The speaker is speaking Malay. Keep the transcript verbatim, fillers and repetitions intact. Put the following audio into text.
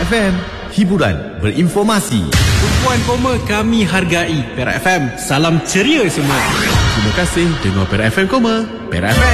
Perak F M, hiburan berinformasi. Tumpuan koma kami hargai. Perak F M, salam ceria semua. Terima kasih dengar Perak F M, Perak F M.